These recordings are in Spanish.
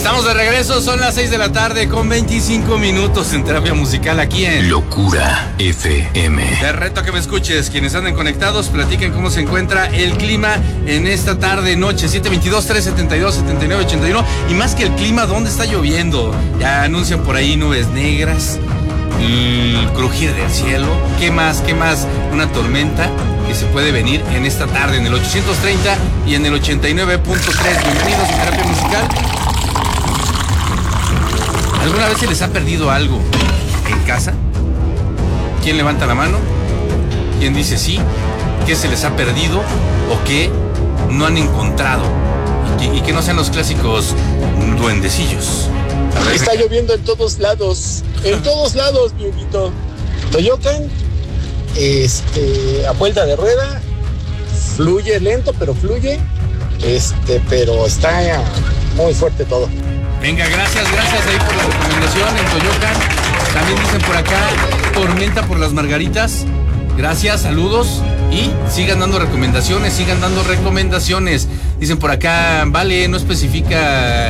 Estamos de regreso, son las 6 de la tarde con 25 minutos en Terapia Musical aquí en Locura FM. Te reto a que me escuches. Quienes anden conectados, platiquen cómo se encuentra el clima en esta tarde, noche. 722-372-7981. Y más que el clima, ¿dónde está lloviendo? Ya anuncian por ahí nubes negras, el crujir del cielo. ¿Qué más? Una tormenta que se puede venir en esta tarde en el 830 y en el 89.3. Bienvenidos a Terapia Musical. ¿Alguna vez se les ha perdido algo en casa? ¿Quién levanta la mano? ¿Quién dice sí? ¿Qué se les ha perdido o qué no han encontrado? Y que no sean los clásicos duendecillos. Está lloviendo en todos lados, mi Huguito. Toyocan, a vuelta de rueda, fluye lento, pero fluye, pero está muy fuerte todo. Venga, gracias ahí por la recomendación en Toyocan. También dicen por acá, tormenta por las Margaritas. Gracias, saludos y sigan dando recomendaciones. Dicen por acá, vale, no especifica,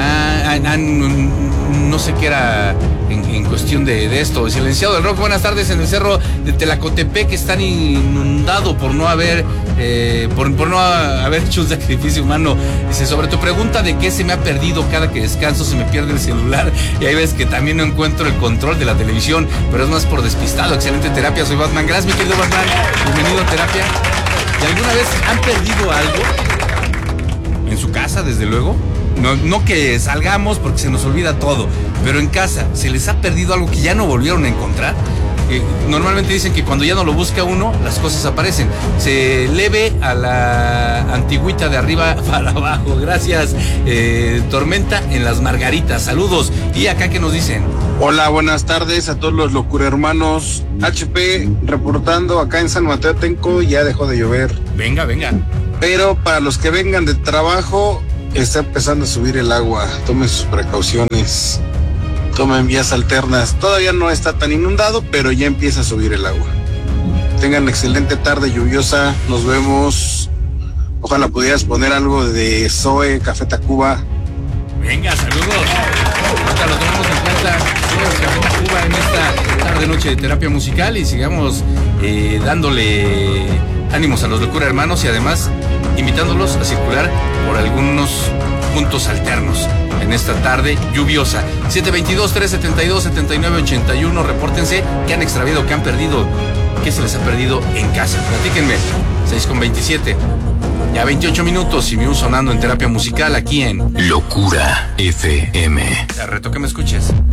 no sé qué era en cuestión de esto. Silenciado del Rock, buenas tardes. En el cerro de Telacotepec están inundado por no haber hecho un sacrificio humano. Dice, sobre tu pregunta de qué se me ha perdido, cada que descanso se me pierde el celular y hay veces que también no encuentro el control de la televisión, pero es más por despistado. Excelente terapia, soy Batman. Gracias, mi querido Batman, bienvenido a terapia. ¿Y alguna vez han perdido algo en su casa, desde luego? No que salgamos porque se nos olvida todo, pero en casa, ¿se les ha perdido algo que ya no volvieron a encontrar? Normalmente dicen que cuando ya no lo busca uno, las cosas aparecen. Se leve a la antigüita de arriba para abajo. Gracias, tormenta en las Margaritas. Saludos. Y acá, ¿qué nos dicen? Hola, buenas tardes a todos los locura hermanos. HP reportando acá en San Mateo Atenco, ya dejó de llover. Venga. Pero para los que vengan de trabajo, está empezando a subir el agua. Tomen sus precauciones. Tomen vías alternas. Todavía no está tan inundado, pero ya empieza a subir el agua. Tengan excelente tarde lluviosa. Nos vemos. Ojalá pudieras poner algo de Zoe, Café Tacuba. Venga, saludos. Ahorita lo tomamos en cuenta. Café Tacuba en esta tarde noche de terapia musical y sigamos dándole ánimos a los locura hermanos y además invitándolos a circular por algunos puntos alternos en esta tarde lluviosa. 722-372-7981. Repórtense qué han extraviado, qué han perdido, qué se les ha perdido en casa. Platíquenme. 6:27. Ya 28 minutos y sonando en terapia musical aquí en Locura FM. Te reto que me escuches.